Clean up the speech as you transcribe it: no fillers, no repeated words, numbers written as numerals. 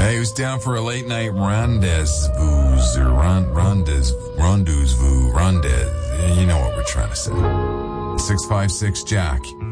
Hey, who's down for a late night rendezvous or rendezvous? You know what we're trying to say. 656 Jack.